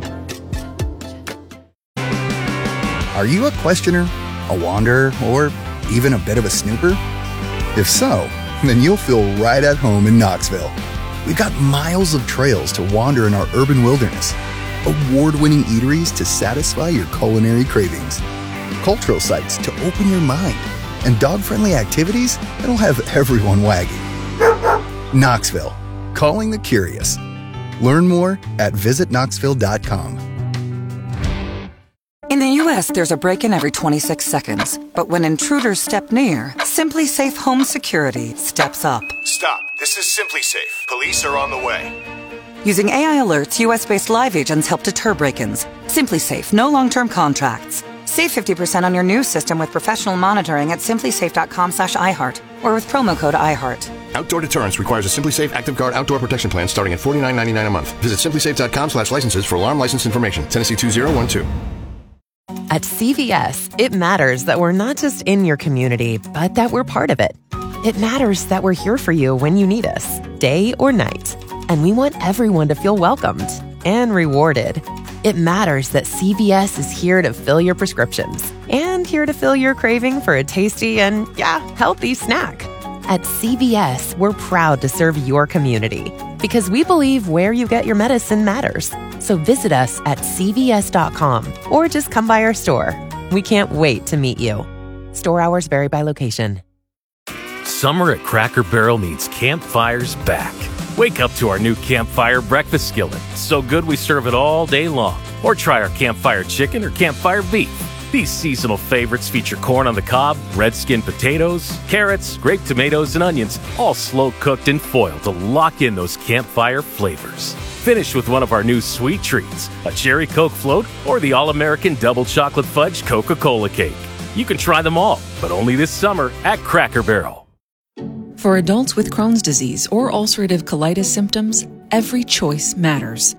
Speaker 24: Are you a questioner, a wanderer, or even a bit of a snooper? If so, then you'll feel right at home in Knoxville. We've got miles of trails to wander in our urban wilderness, award-winning eateries to satisfy your culinary cravings, cultural sites to open your mind, and dog-friendly activities that'll have everyone wagging. Knoxville, calling the curious. Learn more at visit knoxville dot com.
Speaker 16: In the U S, there's a break-in every twenty-six seconds. But when intruders step near, Simply Safe Home Security steps up.
Speaker 18: Stop. This is Simply Safe. Police are on the way.
Speaker 16: Using A I alerts, U S-based live agents help deter break-ins. Simply Safe, no long-term contracts. Save fifty percent on your new system with professional monitoring at simply safe dot com slash iHeart or with promo code iHeart.
Speaker 23: Outdoor deterrence requires a Simply Safe Active Guard outdoor protection plan starting at forty-nine ninety-nine a month. Visit simply safe dot com slash licenses for alarm license information. Tennessee two zero one two.
Speaker 7: At C V S, it matters that we're not just in your community, but that we're part of it. It matters that we're here for you when you need us, day or night. And we want everyone to feel welcomed and rewarded. It matters that C V S is here to fill your prescriptions and here to fill your craving for a tasty and, yeah, healthy snack. At C V S, we're proud to serve your community because we believe where you get your medicine matters. So visit us at c v s dot com or just come by our store. We can't wait to meet you. Store hours vary by location.
Speaker 11: Summer at Cracker Barrel means campfires back. Wake up to our new Campfire breakfast skillet. So good we serve it all day long. Or try our Campfire chicken or Campfire beef. These seasonal favorites feature corn on the cob, red skin potatoes, carrots, grape tomatoes, and onions, all slow cooked in foil to lock in those campfire flavors. Finish with one of our new sweet treats, a cherry Coke float or the all-American double chocolate fudge Coca-Cola cake. You can try them all, but only this summer at Cracker Barrel.
Speaker 13: For adults with Crohn's disease or ulcerative colitis symptoms, every choice matters.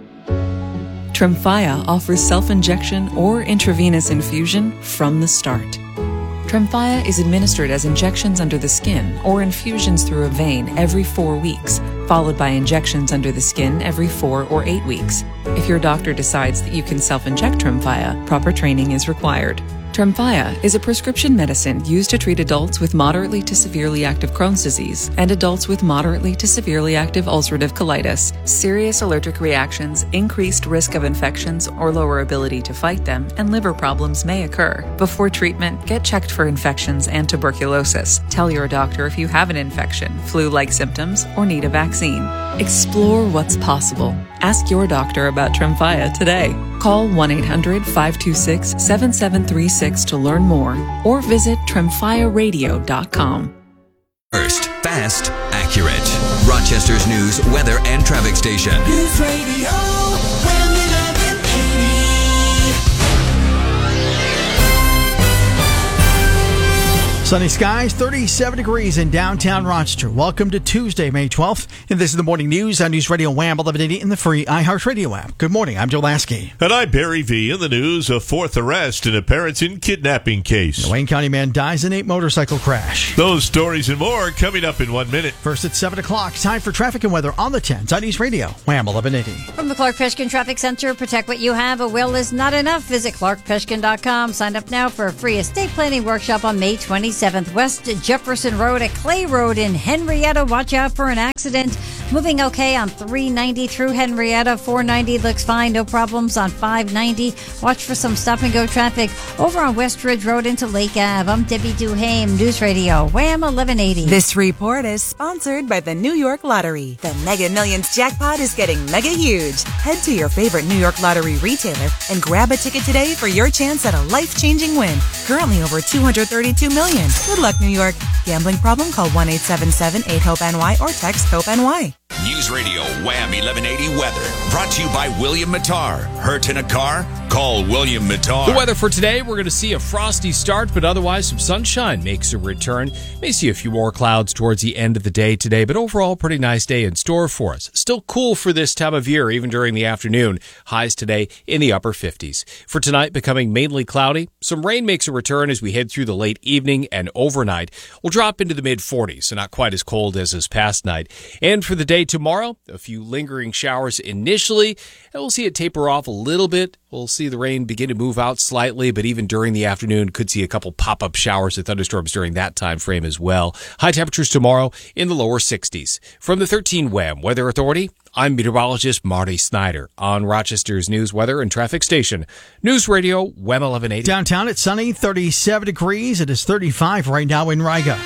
Speaker 13: Tremfya offers self-injection or intravenous infusion from the start. Tremfya is administered as injections under the skin or infusions through a vein every four weeks, followed by injections under the skin every four or eight weeks. If your doctor decides that you can self-inject Tremfya, proper training is required. Tremfya is a prescription medicine used to treat adults with moderately to severely active Crohn's disease and adults with moderately to severely active ulcerative colitis. Serious allergic reactions, increased risk of infections or lower ability to fight them, and liver problems may occur. Before treatment, get checked for infections and tuberculosis. Tell your doctor if you have an infection, flu-like symptoms, or need a vaccine. Explore what's possible. Ask your doctor about Tremfya today. Call one eight hundred five two six seven seven three six to learn more or visit tremfya radio dot com.
Speaker 6: First, fast, accurate. Rochester's news, weather, and traffic station.
Speaker 14: News Radio eleven eighty.
Speaker 1: Sunny skies, thirty-seven degrees in downtown Rochester. Welcome to Tuesday, May twelfth. And this is the morning news on News Radio Wham eleven eighty in the free iHeartRadio app. Good morning. I'm Joe Lasky.
Speaker 5: And I'm Barry V. In the news, a fourth arrest in a Parenton kidnapping case.
Speaker 1: A Wayne County man dies in a motorcycle crash.
Speaker 5: Those stories and more coming up in one minute.
Speaker 1: First at seven o'clock, time for traffic and weather on the tens on News Radio Wham eleven eighty.
Speaker 4: From the Clark Peshkin Traffic Center, protect what you have. A will is not enough. Visit clark peshkin dot com. Sign up now for a free estate planning workshop on May twenty-seventh. West Jefferson Road at Clay Road in Henrietta. Watch out for an accident. Moving okay on three ninety through Henrietta. four ninety looks fine. No problems on five ninety. Watch for some stop-and-go traffic over on West Ridge Road into Lake Ave. I'm Debbie Duhame, News Radio Wham eleven eighty.
Speaker 17: This report is sponsored by the New York Lottery. The Mega Millions jackpot is getting mega huge. Head to your favorite New York Lottery retailer and grab a ticket today for your chance at a life-changing win. Currently over two hundred thirty-two million dollars. Good luck, New York. Gambling problem? Call one eight seven seven eight hope N Y or text HOPE-NY.
Speaker 6: News Radio Wham eleven eighty weather. Brought to you by William Mattar. Hurt in a car? Call William Mattar.
Speaker 8: The weather for today, we're going to see a frosty start, but otherwise some sunshine makes a return. May see a few more clouds towards the end of the day today, but overall pretty nice day in store for us. Still cool for this time of year, even during the afternoon. Highs today in the upper fifties. For tonight, becoming mainly cloudy. Some rain makes a return as we head through the late evening and overnight. We'll drop into the mid forties, so not quite as cold as this past night. And for the day tomorrow, a few lingering showers initially, and we'll see it taper off a little bit. We'll see see the rain begin to move out slightly, but even during the afternoon, could see a couple pop-up showers and thunderstorms during that time frame as well. High temperatures tomorrow in the lower sixties. From the thirteen W A M Weather Authority, I'm meteorologist Marty Snyder on Rochester's news, weather, and traffic station. News Radio, W A M eleven eighty.
Speaker 1: Downtown, it's sunny, thirty-seven degrees. It is thirty-five right now in Riga.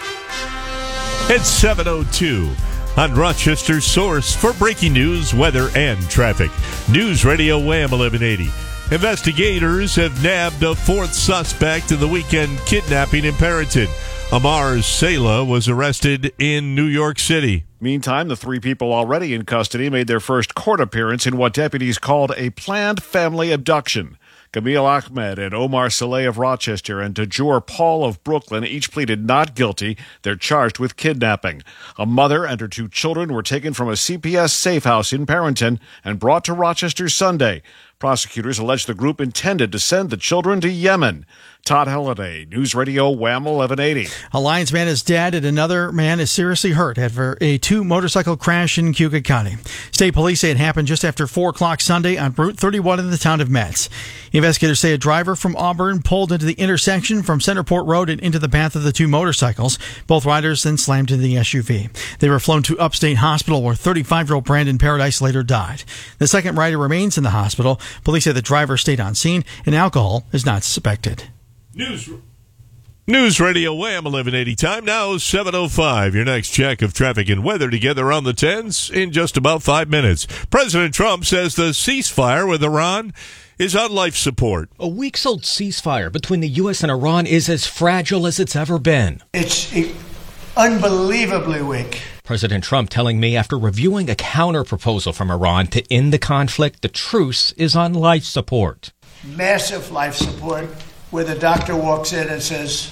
Speaker 5: It's seven oh two on Rochester's source for breaking news, weather, and traffic. News Radio W A M eleven eighty. Investigators have nabbed a fourth suspect in the weekend kidnapping in Perryton. Amar Sela was arrested in New York City.
Speaker 3: Meantime, the three people already in custody made their first court appearance in what deputies called a planned family abduction. Camille Ahmed and Omar Saleh of Rochester and Tajur Paul of Brooklyn each pleaded not guilty. They're charged with kidnapping. A mother and her two children were taken from a C P S safe house in Perryton and brought to Rochester Sunday. Prosecutors allege the group intended to send the children to Yemen. Todd Halliday, News Radio W A M eleven eighty.
Speaker 1: A Lyons man is dead and another man is seriously hurt after a two-motorcycle crash in Cuyahoga County. State police say it happened just after four o'clock Sunday on Route thirty-one in the town of Metz. Investigators say a driver from Auburn pulled into the intersection from Centerport Road and into the path of the two motorcycles. Both riders then slammed into the S U V. They were flown to Upstate Hospital where thirty-five-year-old Brandon Paradise later died. The second rider remains in the hospital. Police say the driver stayed on scene and alcohol is not suspected.
Speaker 5: News News Radio W A M eleven eighty. Time now seven oh five. Your next check of traffic and weather together on the tens in just about five minutes. President Trump says the ceasefire with Iran is on life support.
Speaker 15: A weeks-old ceasefire between the U S and Iran is as fragile as it's ever been.
Speaker 21: It's unbelievably weak.
Speaker 15: President Trump telling me after reviewing a counter-proposal from Iran to end the conflict, the truce is on life support.
Speaker 21: Massive life support, where the doctor walks in and says,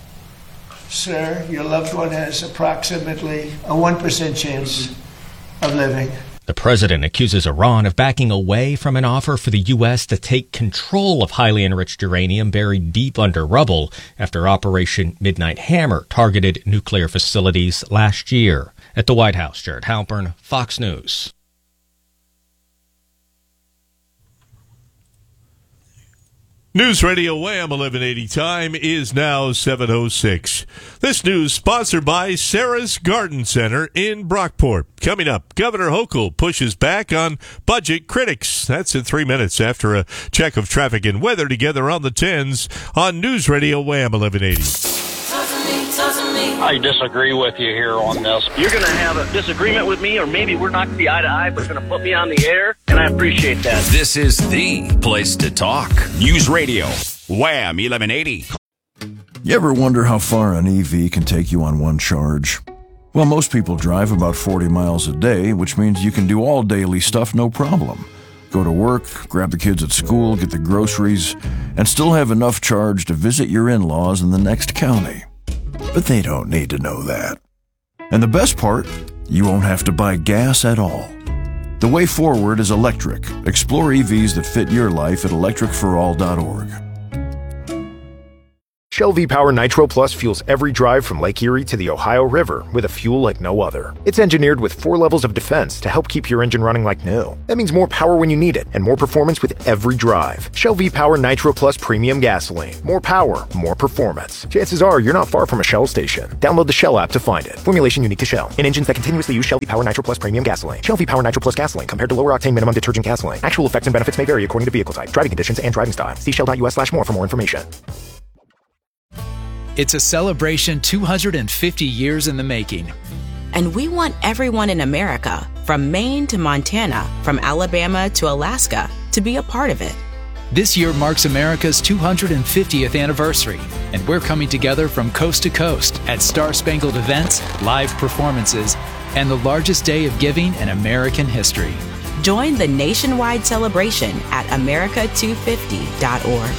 Speaker 21: "Sir, your loved one has approximately a one percent chance of living."
Speaker 15: The president accuses Iran of backing away from an offer for the U S to take control of highly enriched uranium buried deep under rubble after Operation Midnight Hammer targeted nuclear facilities last year. At the White House, Jared Halpern, Fox News.
Speaker 5: News Radio W A M eleven eighty. Time is now seven oh six. This news sponsored by Sarah's Garden Center in Brockport. Coming up, Governor Hochul pushes back on budget critics. That's in three minutes after a check of traffic and weather together on the tens on News Radio W A M eleven eighty.
Speaker 22: I disagree with you here on this. You're going to have a disagreement with me, or maybe we're not going to be eye to eye, but it's going to put me on the air, and I appreciate that.
Speaker 6: This is the place to talk. News Radio, W A M eleven eighty.
Speaker 25: You ever wonder how far an E V can take you on one charge? Well, most people drive about forty miles a day, which means you can do all daily stuff no problem. Go to work, grab the kids at school, get the groceries, and still have enough charge to visit your in-laws in the next county. But they don't need to know that. And the best part, you won't have to buy gas at all. The way forward is electric. Explore E Vs that fit your life at electric for all dot org.
Speaker 26: Shell V-Power Nitro Plus fuels every drive from Lake Erie to the Ohio River with a fuel like no other. It's engineered with four levels of defense to help keep your engine running like new. That means more power when you need it and more performance with every drive. Shell V-Power Nitro Plus Premium Gasoline. More power, more performance. Chances are you're not far from a Shell station. Download the Shell app to find it. Formulation unique to Shell. In engines that continuously use Shell V-Power Nitro Plus Premium Gasoline. Shell V-Power Nitro Plus Gasoline compared to lower octane minimum detergent gasoline. Actual effects and benefits may vary according to vehicle type, driving conditions, and driving style. See shell.us slash more for more information.
Speaker 27: It's a celebration two hundred fifty years in the making.
Speaker 28: And we want everyone in America, from Maine to Montana, from Alabama to Alaska, to be a part of it.
Speaker 27: This year marks America's two hundred fiftieth anniversary, and we're coming together from coast to coast at Star-Spangled events, live performances, and the largest day of giving in American history.
Speaker 28: Join the nationwide celebration at America two fifty dot org.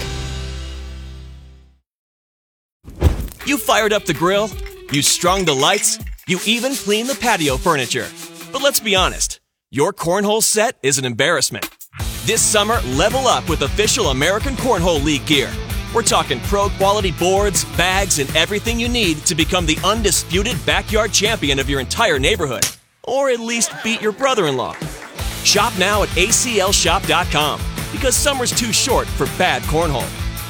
Speaker 29: You fired up the grill, you strung the lights, you even cleaned the patio furniture. But let's be honest, your cornhole set is an embarrassment. This summer, level up with official American Cornhole League gear. We're talking pro-quality boards, bags, and everything you need to become the undisputed backyard champion of your entire neighborhood. Or at least beat your brother-in-law. Shop now at A C L shop dot com. because summer's too short for bad cornhole.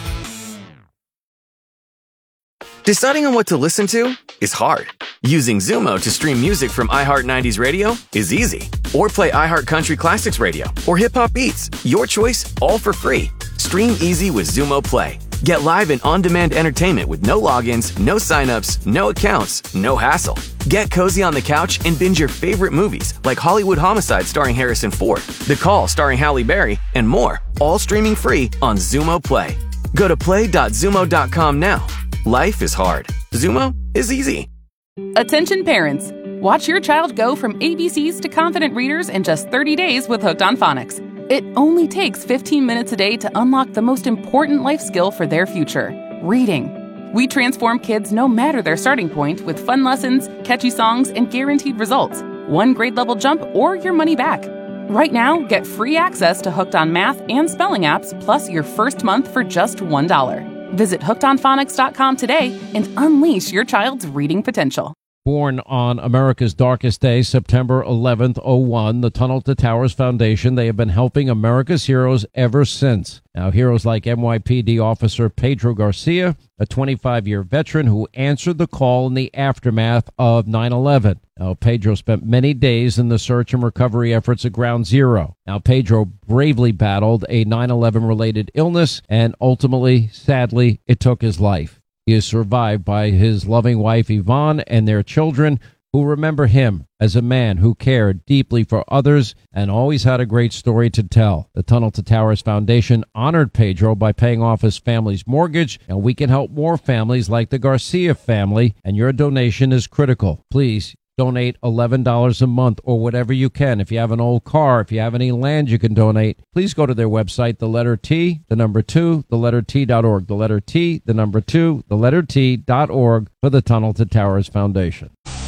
Speaker 2: Deciding on what to listen to is hard. Using Zumo to stream music from iHeart nineties Radio is easy. Or play iHeart Country Classics Radio or Hip Hop Beats. Your choice, all for free. Stream easy with Zumo Play. Get live and on-demand entertainment with no logins, no signups, no accounts, no hassle. Get cozy on the couch and binge your favorite movies like Hollywood Homicide starring Harrison Ford, The Call starring Halle Berry, and more, all streaming free on Zumo Play. Go to play dot zumo dot com now. Life is hard. Zumo is easy.
Speaker 9: Attention parents. Watch your child go from A B Cs to confident readers in just thirty days with Hooked on Phonics. It only takes fifteen minutes a day to unlock the most important life skill for their future, reading. We transform kids no matter their starting point with fun lessons, catchy songs, and guaranteed results. One grade level jump or your money back. Right now, get free access to Hooked on Math and Spelling apps plus your first month for just one dollar. Visit hooked on phonics dot com today and unleash your child's reading potential.
Speaker 10: Born on America's darkest day, September eleventh, oh one, the Tunnel to Towers Foundation, they have been helping America's heroes ever since. Now, heroes like N Y P D officer Pedro Garcia, a twenty-five-year veteran who answered the call in the aftermath of nine eleven. Now, Pedro spent many days in the search and recovery efforts at Ground Zero. Now, Pedro bravely battled a nine eleven-related illness, and ultimately, sadly, it took his life. He is survived by his loving wife, Yvonne, and their children, who remember him as a man who cared deeply for others and always had a great story to tell. The Tunnel to Towers Foundation honored Pedro by paying off his family's mortgage, and we can help more families like the Garcia family, and your donation is critical. Please donate eleven dollars a month or whatever you can. If you have an old car, if you have any land you can donate, please go to their website, the letter T, the number two, the letter T dot org. The letter T, the number two, the letter T dot org for the Tunnel to Towers Foundation.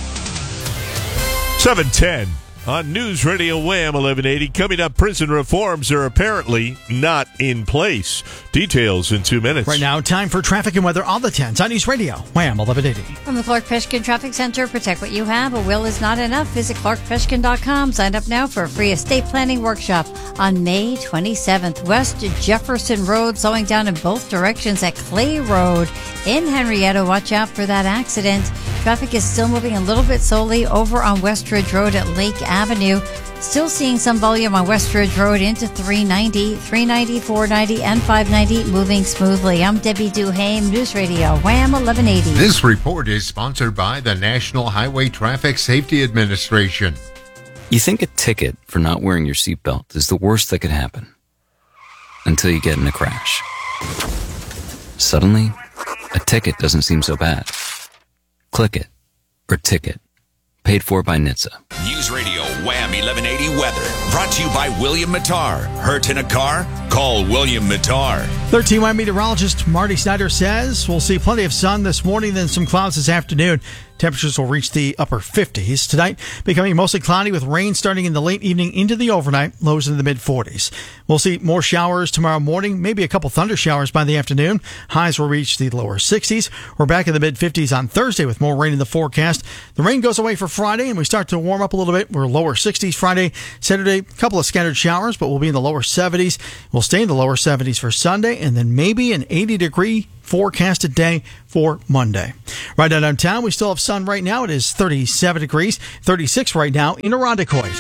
Speaker 5: seven ten on News Radio Wham eleven eighty. Coming up, prison reforms are apparently not in place. Details in two minutes.
Speaker 1: Right now, time for traffic and weather on the tens on News Radio Wham eleven eighty.
Speaker 4: From the Clark Peshkin Traffic Center, protect what you have. A will is not enough. Visit clark peshkin dot com. Sign up now for a free estate planning workshop on May twenty-seventh. West Jefferson Road slowing down in both directions at Clay Road in Henrietta. Watch out for that accident. Traffic is still moving a little bit slowly over on Westridge Road at Lake Avenue. Still seeing some volume on Westridge Road into three ninety, three ninety, four ninety, and five ninety moving smoothly. I'm Debbie Duhame, News Radio Wham eleven eighty.
Speaker 12: This report is sponsored by the National Highway Traffic Safety Administration.
Speaker 16: You think a ticket for not wearing your seatbelt is the worst that could happen until you get in a crash. Suddenly, a ticket doesn't seem so bad. Click it or ticket. Paid for by N H T S A.
Speaker 6: News Radio Wham eleven eighty weather. Brought to you by William Mattar. Hurt in a car? Call William Mattar.
Speaker 1: thirteen Y meteorologist Marty Snyder says we'll see plenty of sun this morning, then some clouds this afternoon. Temperatures will reach the upper fifties. Tonight, becoming mostly cloudy with rain starting in the late evening into the overnight, lows in the mid forties. We'll see more showers tomorrow morning, maybe a couple thunder showers by the afternoon. Highs will reach the lower sixties. We're back in the mid fifties on Thursday with more rain in the forecast. The rain goes away for Friday, and we start to warm up a little bit. We're lower sixties Friday. Saturday, a couple of scattered showers, but we'll be in the lower seventies. We'll stay in the lower seventies for Sunday, and then maybe an eighty degree forecasted day for Monday. Right now downtown, we still have sun right now. It is thirty-seven degrees, thirty-six right now in Irondequoit.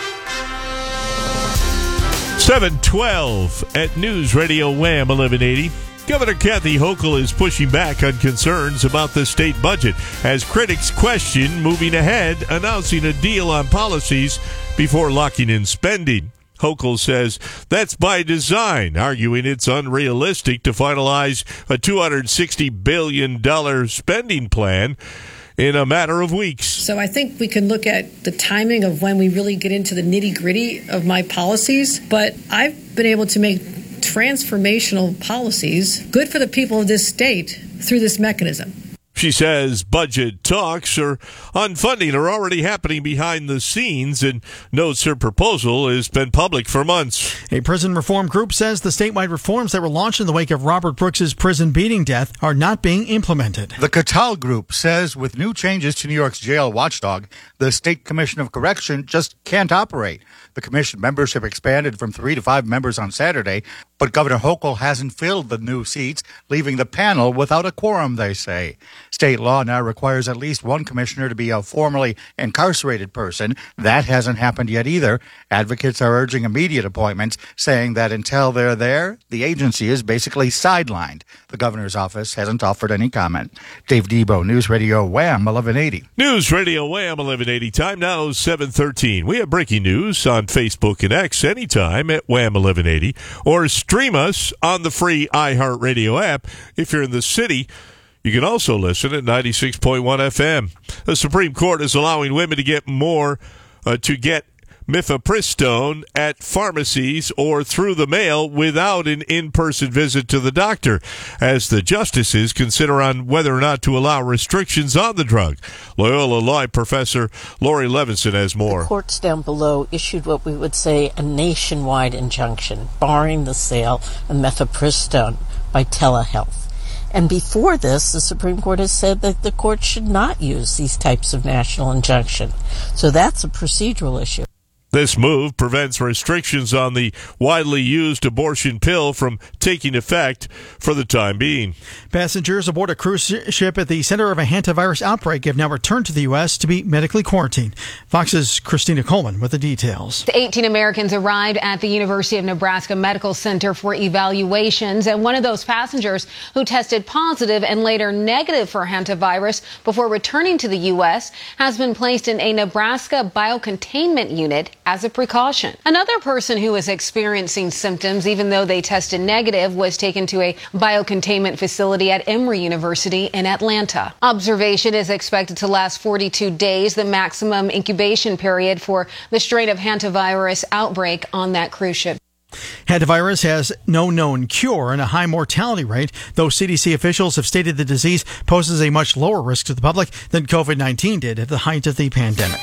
Speaker 5: seven twelve at News Radio Wham eleven eighty. Governor Kathy Hochul is pushing back on concerns about the state budget as critics question moving ahead, announcing a deal on policies before locking in spending. Hochul says that's by design, arguing it's unrealistic to finalize a two hundred sixty billion dollars spending plan in a matter of weeks.
Speaker 18: So I think we can look at the timing of when we really get into the nitty-gritty of my policies, but I've been able to make transformational policies good for the people of this state through this mechanism.
Speaker 5: She says budget talks are on funding are already happening behind the scenes and notes her proposal has been public for months.
Speaker 1: A prison reform group says the statewide reforms that were launched in the wake of Robert Brooks's prison beating death are not being implemented.
Speaker 7: The Cattell Group says with new changes to New York's jail watchdog, the State Commission of Correction just can't operate. The commission membership expanded from three to five members on Saturday, but Governor Hochul hasn't filled the new seats, leaving the panel without a quorum, they say. State law now requires at least one commissioner to be a formerly incarcerated person. That hasn't happened yet either. Advocates are urging immediate appointments, saying that until they're there, the agency is basically sidelined. The governor's office hasn't offered any comment. Dave Debo, News Radio Wham, eleven eighty.
Speaker 5: News Radio Wham, eleven eighty. Time now, seven thirteen. We have breaking news on Facebook and X anytime at Wham eleven eighty, or stream us on the free iHeartRadio app. If you're in the city, you can also listen at ninety-six point one F M. The Supreme Court is allowing women to get more, uh, to get mifepristone at pharmacies or through the mail without an in-person visit to the doctor, as the justices consider on whether or not to allow restrictions on the drug. Loyola Law professor Lori Levinson has more.
Speaker 11: The courts down below issued what we would say a nationwide injunction barring the sale of mifepristone by telehealth. And before this, the Supreme Court has said that the court should not use these types of national injunction. So that's a procedural issue.
Speaker 5: This move prevents restrictions on the widely used abortion pill from taking effect for the time being.
Speaker 1: Passengers aboard a cruise ship at the center of a hantavirus outbreak have now returned to the U S to be medically quarantined. Fox's Christina Coleman with the details.
Speaker 13: The eighteen Americans arrived at the University of Nebraska Medical Center for evaluations, and one of those passengers who tested positive and later negative for hantavirus before returning to the U S has been placed in a Nebraska biocontainment unit as a precaution. Another person who was experiencing symptoms, even though they tested negative, was taken to a biocontainment facility at Emory University in Atlanta. Observation is expected to last forty-two days, the maximum incubation period for the strain of hantavirus outbreak on that cruise ship.
Speaker 1: Hantavirus has no known cure and a high mortality rate, though C D C officials have stated the disease poses a much lower risk to the public than COVID nineteen did at the height of the pandemic.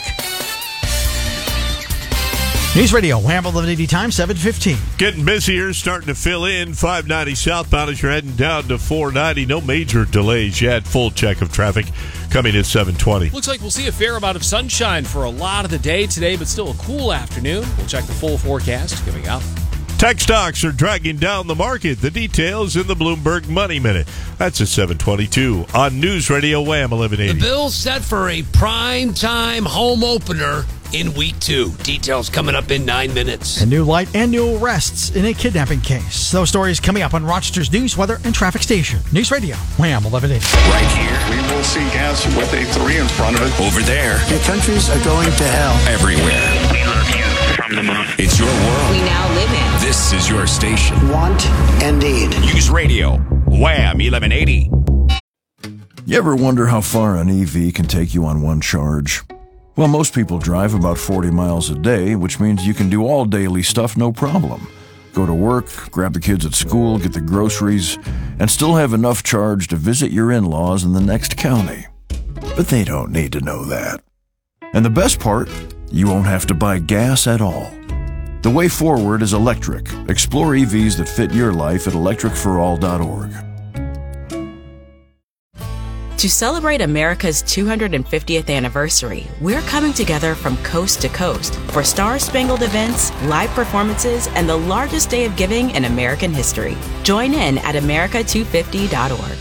Speaker 1: News Radio, Wham eleven eighty, time seven fifteen.
Speaker 5: Getting busier, starting to fill in. five ninety southbound as you're heading down to four ninety. No major delays yet. Full check of traffic coming at seven twenty.
Speaker 8: Looks like we'll see a fair amount of sunshine for a lot of the day today, but still a cool afternoon. We'll check the full forecast coming up.
Speaker 5: Tech stocks are dragging down the market. The details in the Bloomberg Money Minute. That's at seven twenty-two on News Radio Wham eleven eighty.
Speaker 14: The Bills set for a prime time home opener in week two. Details coming up in nine minutes.
Speaker 1: A new light and new arrests in a kidnapping case. Those stories coming up on Rochester's news, weather, and traffic station. News Radio, Wham eleven eighty.
Speaker 6: Right here.
Speaker 17: We will see gas with a three in front of it.
Speaker 6: Over there.
Speaker 17: Your countries are going to hell.
Speaker 6: Everywhere.
Speaker 17: We love you from the moon.
Speaker 6: It's your world.
Speaker 28: We now live in.
Speaker 6: This is your station.
Speaker 17: Want and need.
Speaker 6: News Radio, Wham eleven eighty.
Speaker 25: You ever wonder how far an E V can take you on one charge? Well, most people drive about forty miles a day, which means you can do all daily stuff no problem. Go to work, grab the kids at school, get the groceries, and still have enough charge to visit your in-laws in the next county. But they don't need to know that. And the best part, you won't have to buy gas at all. The way forward is electric. Explore E Vs that fit your life at electric for all dot org.
Speaker 28: To celebrate America's two hundred fiftieth anniversary, we're coming together from coast to coast for star-spangled events, live performances, and the largest day of giving in American history. Join in at America two fifty dot org.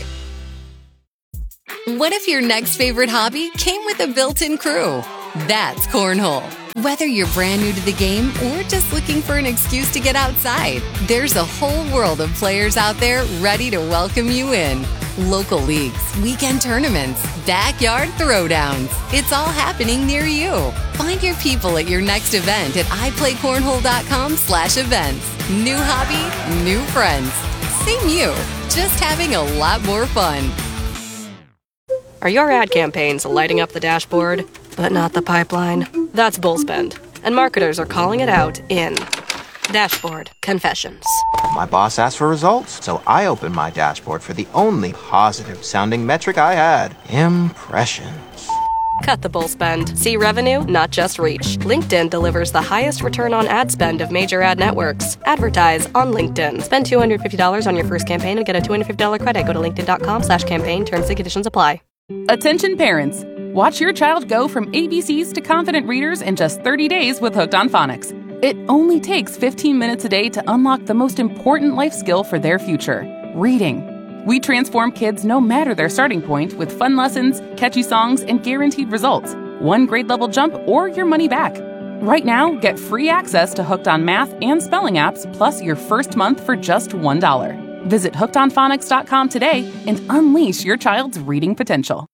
Speaker 19: What if your next favorite hobby came with a built-in crew? That's Cornhole. Whether you're brand new to the game or just looking for an excuse to get outside, there's a whole world of players out there ready to welcome you in. Local leagues, weekend tournaments, backyard throwdowns. It's all happening near you. Find your people at your next event at iPlayCornhole.com slash events. New hobby, new friends. Same you, just having a lot more fun.
Speaker 20: Are your ad campaigns lighting up the dashboard, but not the pipeline? That's Bullspend, and marketers are calling it out in Dashboard Confessions.
Speaker 3: My boss asked for results, so I opened my dashboard for the only positive-sounding metric I had. Impressions.
Speaker 20: Cut the bull spend. See revenue, not just reach. LinkedIn delivers the highest return on ad spend of major ad networks. Advertise on LinkedIn. Spend two hundred fifty dollars on your first campaign and get a two hundred fifty dollars credit. Go to linkedin.com slash campaign. Terms and conditions apply.
Speaker 9: Attention parents. Watch your child go from A B Cs to confident readers in just thirty days with Hooked on Phonics. It only takes fifteen minutes a day to unlock the most important life skill for their future, reading. We transform kids no matter their starting point with fun lessons, catchy songs, and guaranteed results. One grade level jump or your money back. Right now, get free access to Hooked on Math and Spelling apps, plus your first month for just one dollar. Visit hooked on phonics dot com today and unleash your child's reading potential.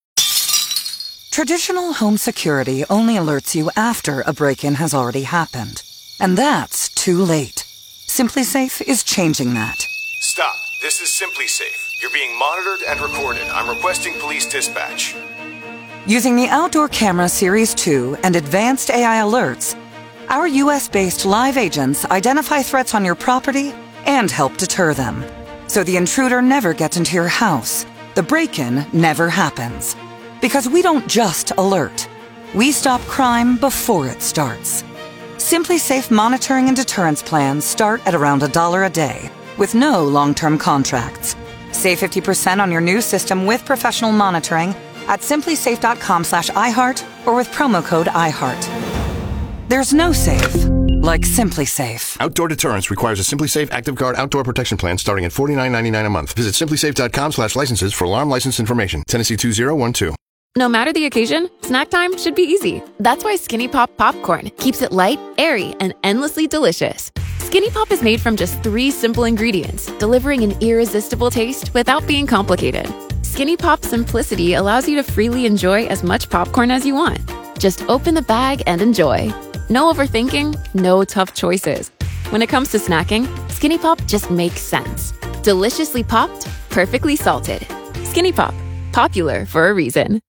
Speaker 15: Traditional home security only alerts you after a break-in has already happened. And that's too late. SimpliSafe is changing that.
Speaker 21: Stop. This is SimpliSafe. You're being monitored and recorded. I'm requesting police dispatch.
Speaker 15: Using the Outdoor Camera Series two and advanced A I alerts, our U S-based live agents identify threats on your property and help deter them. So the intruder never gets into your house. The break-in never happens. Because we don't just alert. We stop crime before it starts. SimpliSafe monitoring and deterrence plans start at around a dollar a day, with no long-term contracts. Save fifty percent on your new system with professional monitoring at simplisafe.com slash iHeart or with promo code iHeart. There's no safe like SimpliSafe.
Speaker 22: Outdoor deterrence requires a SimpliSafe Active Guard outdoor protection plan starting at forty-nine ninety-nine a month. Visit simplisafe.com slash licenses for alarm license information. Tennessee two zero one two.
Speaker 23: No matter the occasion, snack time should be easy. That's why Skinny Pop Popcorn keeps it light, airy, and endlessly delicious. Skinny Pop is made from just three simple ingredients, delivering an irresistible taste without being complicated. Skinny Pop's simplicity allows you to freely enjoy as much popcorn as you want. Just open the bag and enjoy. No overthinking, no tough choices. When it comes to snacking, Skinny Pop just makes sense. Deliciously popped, perfectly salted. Skinny Pop, popular for a reason.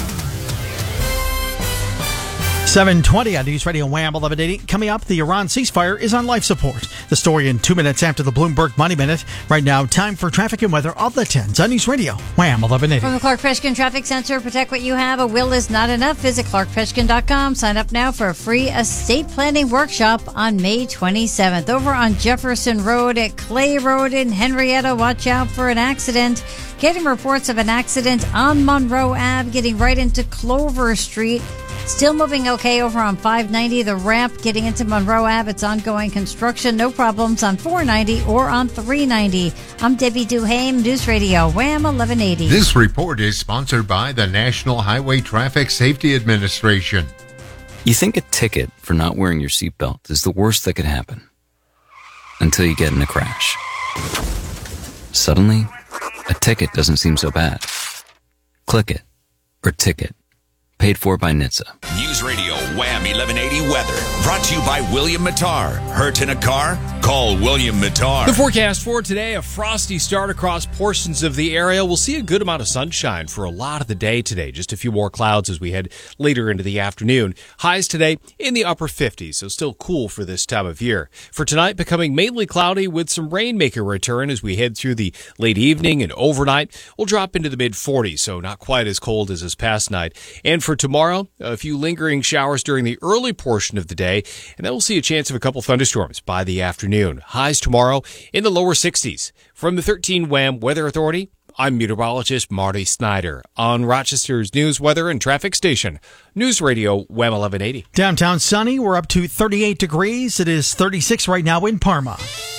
Speaker 1: seven twenty on News Radio Wham eleven eighty. Coming up, the Iran ceasefire is on life support. The story in two minutes after the Bloomberg Money Minute. Right now, time for traffic and weather on the tens on News Radio Wham eleven eighty.
Speaker 4: From the Clark Fishkin Traffic Center, protect what you have. A will is not enough. Visit clark fishkin dot com. Sign up now for a free estate planning workshop on May twenty-seventh. Over on Jefferson Road at Clay Road in Henrietta, watch out for an accident. Getting reports of an accident on Monroe Avenue, getting right into Clover Street. Still moving okay over on five ninety, the ramp getting into Monroe Avenue. It's ongoing construction. No problems on four ninety or on three ninety. I'm Debbie Duhame, News Radio Wham eleven eighty.
Speaker 12: This report is sponsored by the National Highway Traffic Safety Administration.
Speaker 16: You think a ticket for not wearing your seatbelt is the worst that could happen. Until you get in a crash. Suddenly, a ticket doesn't seem so bad. Click it. Or ticket. Paid for by N H T S A.
Speaker 6: News Radio Wham eleven eighty weather. Brought to you by William Mattar. Hurt in a car? Call William Mattar.
Speaker 8: The forecast for today, a frosty start across portions of the area. We'll see a good amount of sunshine for a lot of the day today. Just a few more clouds as we head later into the afternoon. Highs today in the upper fifties, so still cool for this time of year. For tonight, becoming mainly cloudy with some rain making a return as we head through the late evening and overnight. We'll drop into the mid forties, so not quite as cold as this past night. And for tomorrow, a few lingering showers during the early portion of the day, and then we'll see a chance of a couple thunderstorms by the afternoon. Highs tomorrow in the lower sixties. From the thirteen Wham Weather Authority, I'm meteorologist Marty Snyder on Rochester's news, weather, and traffic station, News Radio Wham eleven eighty.
Speaker 1: Downtown sunny, we're up to thirty-eight degrees. It is thirty-six right now in Parma.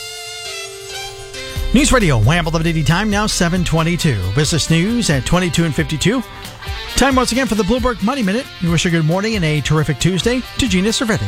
Speaker 1: News Radio Wham eleven eighty time now seven twenty-two. Business news at twenty-two and fifty-two. Time once again for the Bloomberg Money Minute. We wish you a good morning and a terrific Tuesday to Gina Cervetti.